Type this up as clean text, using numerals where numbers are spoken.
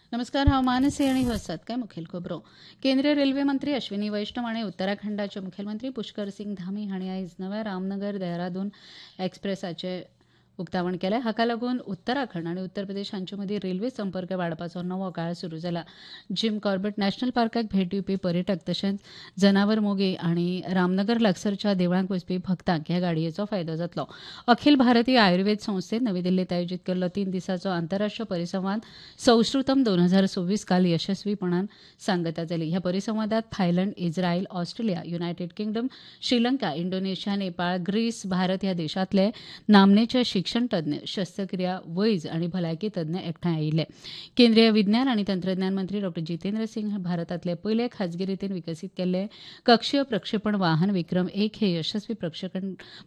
नमस्कार. हवामान से आणि हसत काय मुखेल खबरो. केंद्रीय रेल्वे मंत्री अश्विनी वैष्णव आणि उत्तराखंडाचे मुखेलमंत्री पुष्कर सिंग धामी हांणी आयज नव्या रामनगर देहरादून एक्सप्रेसाचे उक्तावण केले. हाका लागून उत्तराखंड आनी उत्तर प्रदेश हांचे मदीं रेल्वे संपर्क वाडपाचो नवो काळ सुरू जाला. जिम कॉर्बेट नॅशनल पार्काक भेट दिवपी पर्यटक तशेंच जनावर मोगी आनी रामनगर लागसारच्या देवळांक वचपी भक्तांक ह्या गाडयेचो फायदो जातलो. अखिल भारतीय आयुर्वेद संस्थेन नवी दिल्लीत आयोजीत केल्लो 3 दिसांचो आंतरराष्ट्रीय परिसंवाद संस्कृतम 2026 काल यशस्वीपणान सांगता जाली. ह्या परिसंवादात Thailand, Israel, Australia, United kingdom, Sri Lanka, Indonesia, Nepal, Greece, Bharat ह्या देशांतले नामनेचे शिक्षण तज्ञ, शस्त्रक्रिया, वैज आनी भलायकी तज्ञ एकठांय आयिल्ले. केंद्रीय विज्ञान आनी तंत्रज्ञान मंत्री डॉ जितेंद्र सिंग हे भारतांतले पयले खाजगी रितीन विकसीत केल्ले कक्षीय प्रक्षेपण वाहन विक्रम-1 हे यशस्वी